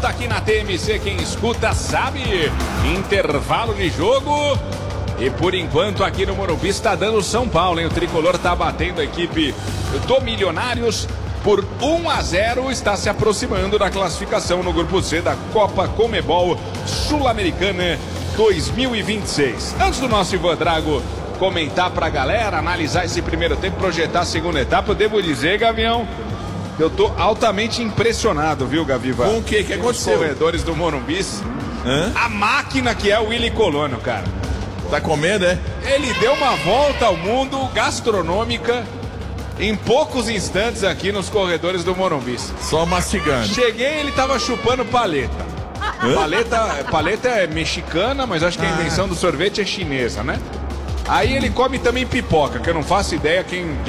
volta aqui na TMC, quem escuta sabe. Intervalo de jogo. E por enquanto aqui no Morumbi está dando São Paulo, hein? O tricolor está batendo a equipe do Milionários por 1-0. Está se aproximando da classificação no grupo C da Copa Conmebol Sul-Americana 2026. Antes do nosso Ivan Drago comentar pra galera, analisar esse primeiro tempo, projetar a segunda etapa, eu devo dizer, Gavião, eu tô altamente impressionado, viu, Gaviva? Com o que aconteceu? Os corredores do Morumbi. A máquina que é o Willy Colono, cara. Tá com medo, é? Ele deu uma volta ao mundo gastronômica em poucos instantes aqui nos corredores do Morumbi. Só mastigando. Cheguei, ele tava chupando paleta. Paleta é mexicana, mas acho que a invenção do sorvete é chinesa, né? Aí ele come também pipoca, que eu não faço ideia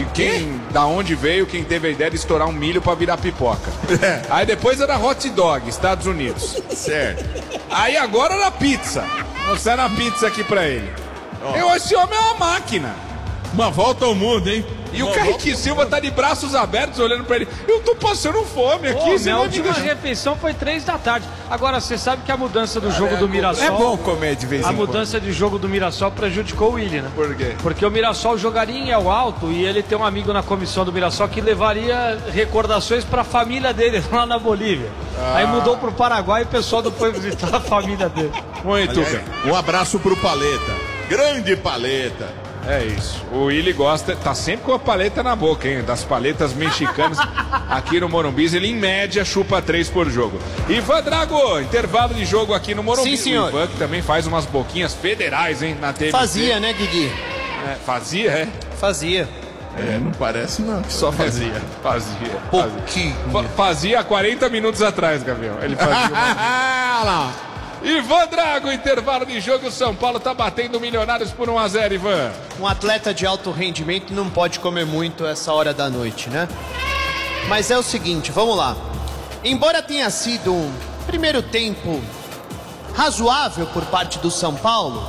da onde veio, quem teve a ideia de estourar um milho pra virar pipoca. Aí depois era hot dog, Estados Unidos. Certo. Aí agora era pizza. Mostraram a pizza aqui pra ele. Esse homem é uma máquina. Uma volta ao mundo, hein? E o Kaique Silva tá de braços abertos olhando pra ele. Eu tô passando fome aqui. Minha última refeição foi 3 da tarde. Agora, você sabe que a mudança do jogo do Mirassol... É bom comer de vez em quando. A mudança de jogo do Mirassol prejudicou o Willy, né? Por quê? Porque o Mirassol jogaria em El Alto e ele tem um amigo na comissão do Mirassol que levaria recordações pra família dele lá na Bolívia. Aí mudou pro Paraguai e o pessoal não foi visitar a família dele. Muito bem. Um abraço pro Paleta. Grande Paleta. É isso. O Willy gosta, tá sempre com a paleta na boca, hein? Das paletas mexicanas aqui no Morumbi. Ele, em média, chupa 3 por jogo. Ivan Drago, intervalo de jogo aqui no Morumbi. Sim, senhor. O Ivan que também faz umas boquinhas federais, hein? Na TMC. Fazia, né, Guigui? Fazia, é? Fazia. Não parece não, que só fazia. Fazia. Pouquinho. Fazia há 40 minutos atrás, Gabriel. Ele fazia. lá. Ivan Drago, intervalo de jogo. O São Paulo tá batendo Milionários por 1-0, Ivan. Um atleta de alto rendimento não pode comer muito essa hora da noite, né? Mas é o seguinte, vamos lá. Embora tenha sido um primeiro tempo razoável por parte do São Paulo,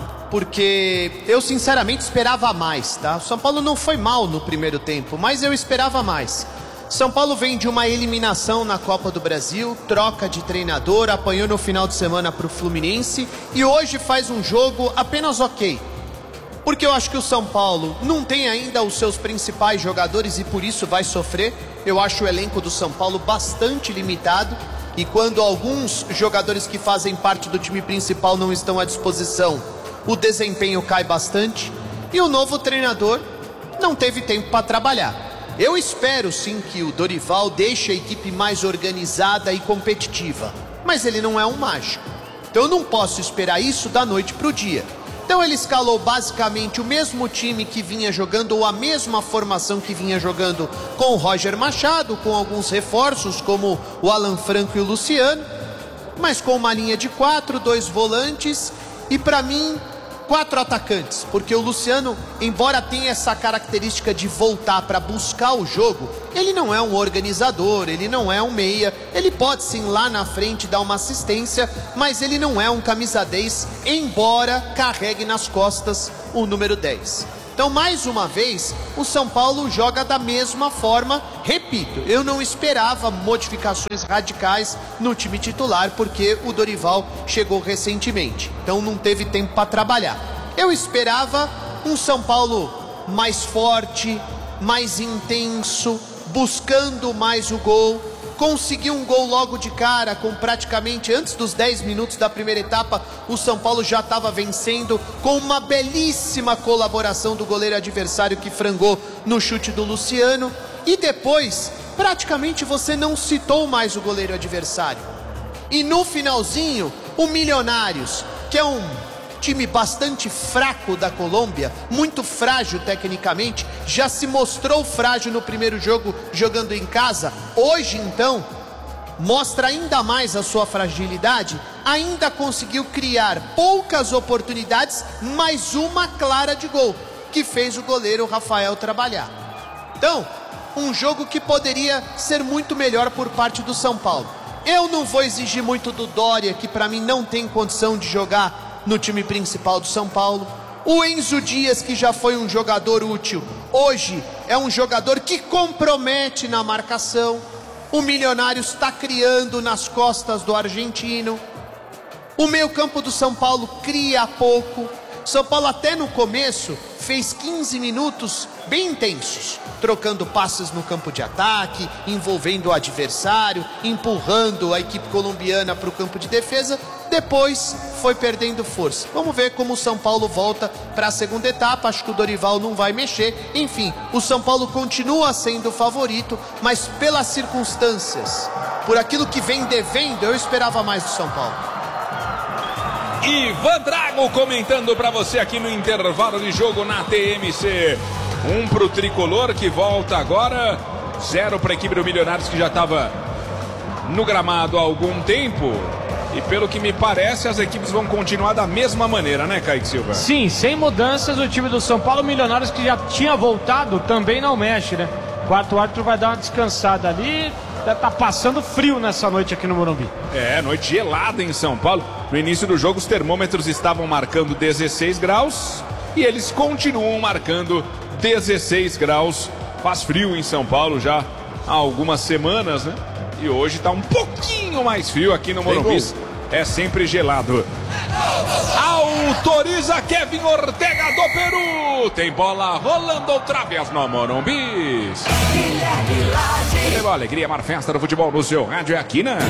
porque eu sinceramente esperava mais, tá? O São Paulo não foi mal no primeiro tempo, mas eu esperava mais. São Paulo vem de uma eliminação na Copa do Brasil, troca de treinador, apanhou no final de semana para o Fluminense e hoje faz um jogo apenas ok. Porque eu acho que o São Paulo não tem ainda os seus principais jogadores e por isso vai sofrer. Eu acho o elenco do São Paulo bastante limitado e quando alguns jogadores que fazem parte do time principal não estão à disposição, o desempenho cai bastante e o novo treinador não teve tempo para trabalhar. Eu espero sim que o Dorival deixe a equipe mais organizada e competitiva, mas ele não é um mágico. Então eu não posso esperar isso da noite para o dia. Então ele escalou basicamente o mesmo time que vinha jogando, ou a mesma formação que vinha jogando com o Roger Machado, com alguns reforços como o Alan Franco e o Luciano, mas com uma linha de 4, 2 volantes e para mim 4 atacantes, porque o Luciano, embora tenha essa característica de voltar para buscar o jogo, ele não é um organizador, ele não é um meia, ele pode sim lá na frente dar uma assistência, mas ele não é um camisa 10, embora carregue nas costas o número 10. Então, mais uma vez, o São Paulo joga da mesma forma. Repito, eu não esperava modificações radicais no time titular, porque o Dorival chegou recentemente. Então, não teve tempo para trabalhar. Eu esperava um São Paulo mais forte, mais intenso, buscando mais o gol. Conseguiu um gol logo de cara, com praticamente antes dos 10 minutos da primeira etapa, o São Paulo já estava vencendo, com uma belíssima colaboração do goleiro adversário que frangou no chute do Luciano. E depois, praticamente você não citou mais o goleiro adversário. E no finalzinho, o Milionários, que é um time bastante fraco da Colômbia, muito frágil tecnicamente, já se mostrou frágil no primeiro jogo jogando em casa. Hoje então mostra ainda mais a sua fragilidade, ainda conseguiu criar poucas oportunidades, mas uma clara de gol, que fez o goleiro Rafael trabalhar. Então, um jogo que poderia ser muito melhor por parte do São Paulo. Eu não vou exigir muito do Doria, que para mim não tem condição de jogar no time principal do São Paulo. O Enzo Dias, que já foi um jogador útil, hoje é um jogador que compromete na marcação. O Milionários está criando nas costas do argentino. O meio-campo do São Paulo cria pouco. São Paulo até no começo fez 15 minutos bem intensos, trocando passes no campo de ataque, envolvendo o adversário, empurrando a equipe colombiana para o campo de defesa. Depois foi perdendo força. Vamos ver como o São Paulo volta para a segunda etapa. Acho que o Dorival não vai mexer. Enfim, o São Paulo continua sendo o favorito, mas pelas circunstâncias, por aquilo que vem devendo, eu esperava mais do São Paulo. Ivan Drago comentando para você aqui no intervalo de jogo na TMC. 1 pro Tricolor, que volta agora. 0 para a equipe do Milionários, que já estava no gramado há algum tempo. E pelo que me parece, as equipes vão continuar da mesma maneira, né, Kaique Silva? Sim, sem mudanças. O time do São Paulo, Milionários, que já tinha voltado, também não mexe, né? O quarto árbitro vai dar uma descansada ali. Tá passando frio nessa noite aqui no Morumbi. É, noite gelada em São Paulo. No início do jogo, os termômetros estavam marcando 16 graus e eles continuam marcando 16 graus. Faz frio em São Paulo já há algumas semanas, né? E hoje tá um pouquinho mais frio aqui no Morumbi. É sempre gelado. Autoriza Kevin Ortega do Peru. Tem bola rolando outra vez no Morumbi. Futebol, alegria, mar festa do futebol no seu rádio é aqui, né?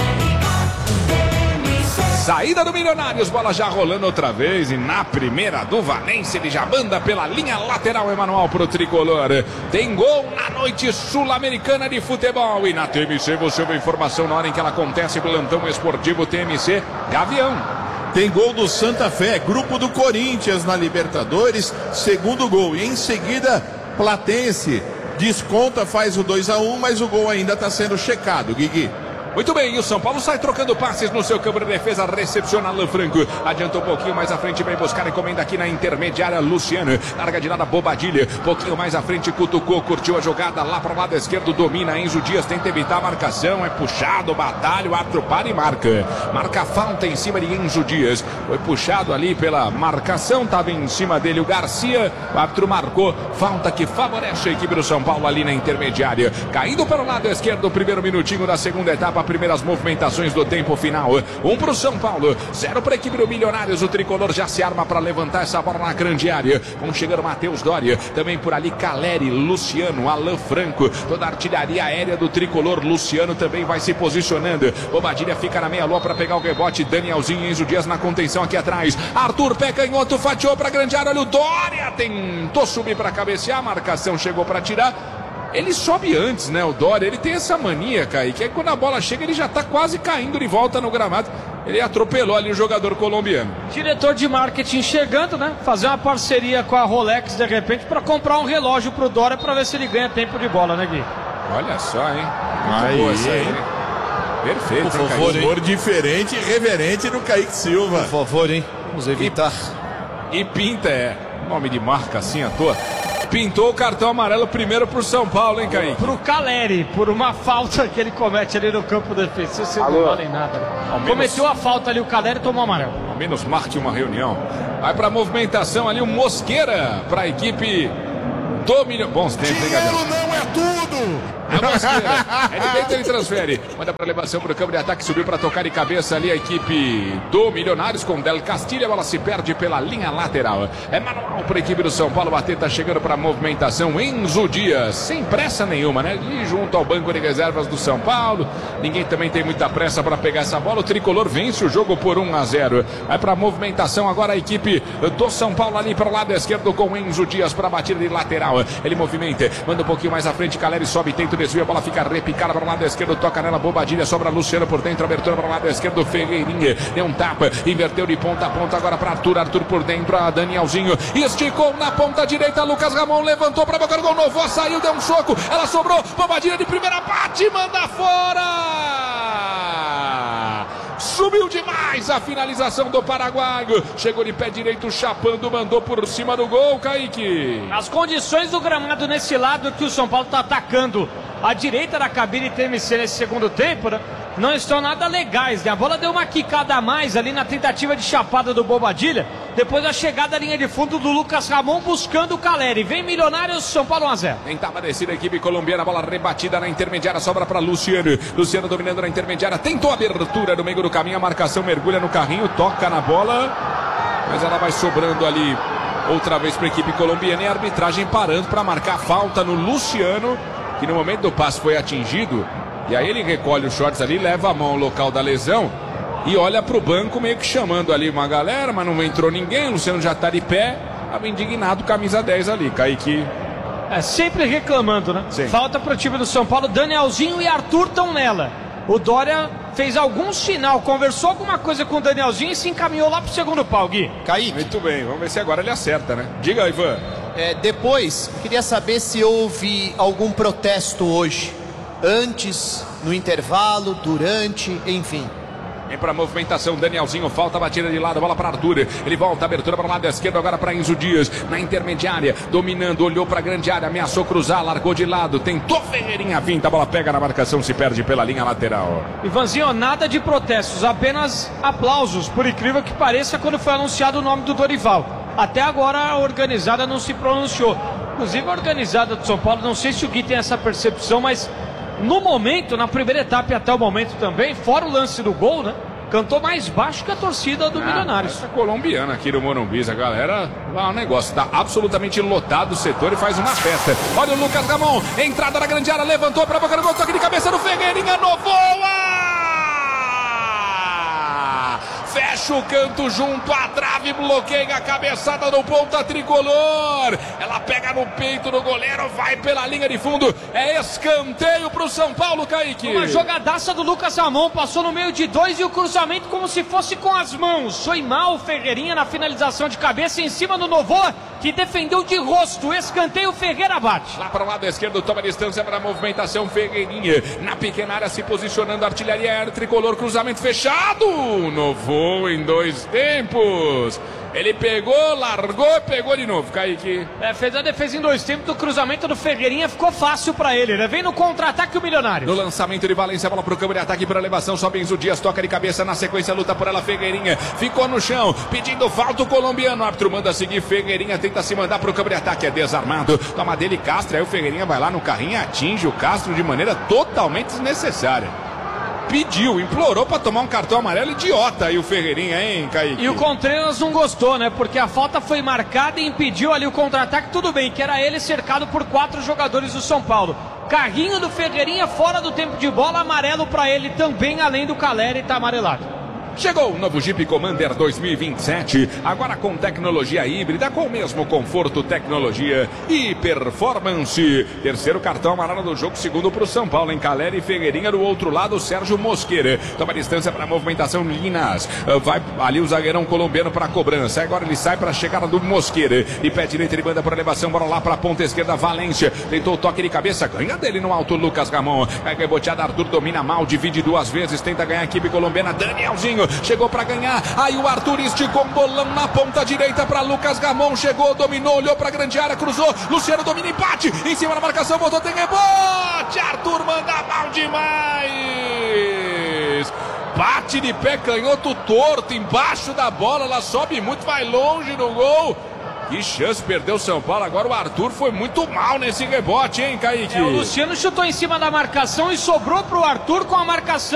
Saída do Milionários, bola já rolando outra vez. E na primeira do Valência, ele já manda pela linha lateral, Emanuel, pro Tricolor. Tem gol na noite sul-americana de futebol. E na TMC você ouve a informação na hora em que ela acontece. Plantão esportivo TMC Gavião. Tem gol do Santa Fé, grupo do Corinthians na Libertadores, segundo gol. E em seguida, Platense desconta, faz o 2-1, mas o gol ainda está sendo checado, Guigui. Muito bem, e o São Paulo sai trocando passes no seu campo de defesa, recepciona Alan Franco, adianta um pouquinho mais à frente, vem buscar encomenda aqui na intermediária, Luciano, larga de nada, Bobadilha, pouquinho mais à frente, cutucou, curtiu a jogada, lá para o lado esquerdo, domina, Enzo Dias tenta evitar a marcação, é puxado, batalha, o árbitro para e marca falta em cima de Enzo Dias, foi puxado ali pela marcação, estava em cima dele o Garcia, o árbitro marcou, falta que favorece a equipe do São Paulo ali na intermediária, caindo para o lado esquerdo, primeiro minutinho da segunda etapa, primeiras movimentações do tempo final. 1 para o São Paulo, 0 para a equipe do Milionários. O Tricolor já se arma para levantar essa bola na grande área. Vão chegando Matheus Doria, também por ali Caleri, Luciano, Alan Franco, toda a artilharia aérea do Tricolor. Luciano também vai se posicionando. Bobadilha fica na meia-lua para pegar o rebote. Danielzinho e Enzo Dias na contenção aqui atrás. Arthur pé canhoto, fatiou para a grande área. Olha o Doria, tentou subir para cabecear, a marcação chegou para tirar. Ele sobe antes, né, o Doria, ele tem essa mania, Kaique, aí quando a bola chega ele já tá quase caindo de volta no gramado, ele atropelou ali o jogador colombiano. Diretor de marketing chegando, né, fazer uma parceria com a Rolex de repente para comprar um relógio pro Doria para ver se ele ganha tempo de bola, né, Gui? Olha só, hein, muito boa essa aí. Perfeito, por favor, hein? Diferente e reverente do Kaique Silva. Por favor, hein, vamos evitar. E pinta, nome de marca assim à toa. Pintou o cartão amarelo primeiro pro São Paulo, hein, Kaique? Pro Caleri, por uma falta que ele comete ali no campo defensivo, você não vale nada. Cometeu a falta ali, o Caleri tomou amarelo. Ao menos marque uma reunião. Vai pra movimentação ali, o Mosqueira pra equipe do Milhão. Bons tempos, hein, Gabriel? Dinheiro não é tudo! A Mosqueira, ele tenta, ele transfere, manda para elevação para o campo de ataque, subiu para tocar de cabeça ali a equipe do Milionários com Del Castilho, a bola se perde pela linha lateral, é manual para a equipe do São Paulo, bater, tá chegando para a movimentação, Enzo Dias, sem pressa nenhuma, né, e junto ao banco de reservas do São Paulo, ninguém também tem muita pressa para pegar essa bola, o Tricolor vence o jogo por 1-0, vai para a movimentação agora a equipe do São Paulo ali para o lado esquerdo com Enzo Dias para a batida de lateral, ele movimenta, manda um pouquinho mais à frente, Caleri sobe, tenta desvio, a bola fica repicada para o lado esquerdo, toca nela, Bobadilha, sobra Luciano por dentro, abertura para o lado esquerdo, Ferreirinha, deu um tapa, inverteu de ponta a ponta agora para Arthur por dentro, a Danielzinho, esticou na ponta direita, Lucas Ramon levantou para boca do gol, Novoa saiu, deu um soco, ela sobrou, Bobadilha de primeira, bate, manda fora! Subiu demais a finalização do paraguaio, chegou de pé direito, chapando, mandou por cima do gol, Kaique. As condições do gramado nesse lado que o São Paulo está atacando a direita da cabine TMC nesse segundo tempo, né? não estão nada legais, né? A bola deu uma quicada a mais ali na tentativa de chapada do Bobadilha, depois da chegada à linha de fundo do Lucas Ramon buscando o Caleri. Vem Milionários, São Paulo 1-0. Tentava descer a equipe colombiana, bola rebatida na intermediária, sobra para Luciano. Luciano dominando na intermediária, tentou a abertura no meio do caminho, a marcação mergulha no carrinho, toca na bola, mas ela vai sobrando ali outra vez para a equipe colombiana e a arbitragem parando para marcar a falta no Luciano, que no momento do passe foi atingido. E aí ele recolhe os shorts ali, leva a mão ao local da lesão e olha pro banco meio que chamando ali uma galera, mas não entrou ninguém. O Luciano já tá de pé, estava indignado, camisa 10 ali, Kaique. Sempre reclamando, né? Sim. Falta pro time do São Paulo, Danielzinho e Arthur estão nela. O Dória fez algum sinal, conversou alguma coisa com o Danielzinho e se encaminhou lá pro segundo pau, Gui. Kaique. Muito bem, vamos ver se agora ele acerta, né? Diga, Ivan. Depois, queria saber se houve algum protesto hoje. Antes, no intervalo, durante, enfim. Vem para a movimentação, Danielzinho, falta a batida de lado, bola para Arthur, ele volta, abertura para o lado esquerdo, agora para Enzo Dias, na intermediária, dominando, olhou para a grande área, ameaçou cruzar, largou de lado, tentou Ferreirinha, vinta, a bola pega na marcação, se perde pela linha lateral. Ivanzinho, nada de protestos, apenas aplausos, por incrível que pareça, quando foi anunciado o nome do Dorival. Até agora a organizada não se pronunciou. Inclusive a organizada do São Paulo, não sei se o Gui tem essa percepção, mas no momento, na primeira etapa e até o momento também, fora o lance do gol, né? Cantou mais baixo que a torcida do Milionários. Essa colombiana aqui no Morumbi, a galera, lá o negócio, tá absolutamente lotado o setor e faz uma festa. Olha o Lucas Ramon, entrada na grande área, levantou pra boca do gol, toque de cabeça do Ferreirinha, no voa! Fecha o canto junto à trave, bloqueia a cabeçada do ponta tricolor. Ela pega no peito do goleiro, vai pela linha de fundo. É escanteio pro São Paulo, Kaique. Uma jogadaça do Lucas Ramon, passou no meio de dois e o cruzamento como se fosse com as mãos. Foi mal o Ferreirinha na finalização de cabeça em cima do Novoa, que defendeu de rosto. Escanteio, Ferreira bate. Lá para o lado esquerdo, toma distância para a movimentação, Ferreirinha. Na pequena área se posicionando, artilharia aérea tricolor, cruzamento fechado. Novoa em dois tempos. Ele pegou, largou, pegou de novo, Kaique. Fez a defesa em dois tempos do cruzamento do Ferreirinha, ficou fácil pra ele, né? Vem no contra-ataque o Milionário. No lançamento de Valência, bola pro campo de ataque, para elevação, sobe Enzo Dias, toca de cabeça, na sequência luta por ela, Ferreirinha, ficou no chão, pedindo falta o colombiano, o árbitro manda seguir, Ferreirinha tenta se mandar pro campo de ataque, é desarmado, toma dele Castro, aí o Ferreirinha vai lá no carrinho e atinge o Castro de maneira totalmente desnecessária. Pediu, implorou pra tomar um cartão amarelo, idiota aí o Ferreirinha, hein, Kaique? E o Contreras não gostou, né? Porque a falta foi marcada e impediu ali o contra-ataque, tudo bem, que era ele cercado por 4 jogadores do São Paulo. Carrinho do Ferreirinha fora do tempo de bola, amarelo pra ele também, além do Caleri, tá amarelado. Chegou o novo Jeep Commander 2027, agora com tecnologia híbrida, com o mesmo conforto, tecnologia e performance. Terceiro cartão amarelo do jogo, segundo para o São Paulo, em Caleri e Ferreirinha. Do outro lado, Sérgio Mosqueira. Toma distância para a movimentação, Linas. Vai ali o zagueirão colombiano para a cobrança. Agora ele sai para a chegada do Mosqueira. E pé direito, ele manda por elevação, bora lá para a ponta esquerda, Valência. Tentou o toque de cabeça, ganha dele no alto, Lucas Ramon. Cai reboteada, Arthur domina mal, divide 2 vezes, tenta ganhar a equipe colombiana, Danielzinho. Chegou para ganhar, aí o Arthur esticou um bolão na ponta direita para Lucas Ramon, chegou, dominou, olhou para a grande área, cruzou, Luciano domina, empate, em cima da marcação, voltou, tem rebote, Arthur manda mal demais, bate de pé, canhoto torto, embaixo da bola, ela sobe muito, vai longe no gol. Que chance, perdeu o São Paulo. Agora o Arthur foi muito mal nesse rebote, hein, Kaique? O Luciano chutou em cima da marcação e sobrou pro Arthur com a marcação.